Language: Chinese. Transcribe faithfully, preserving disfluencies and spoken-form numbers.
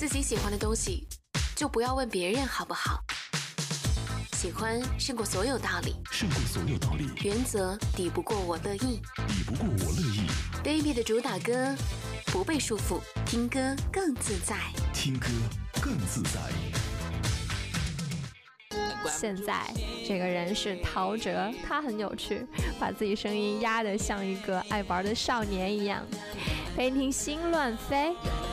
自己喜欢的东西，就不要问别人好不好。喜欢胜过所有道理， 胜过所有道理。 原则抵不过我乐意， 抵不过我乐意。 Baby 的主打歌，不被束缚，听歌更自在， 听歌更自在。 现在这个人是陶喆，他很有趣，把自己声音压得像一个爱玩的少年一样。陪你听心乱飞。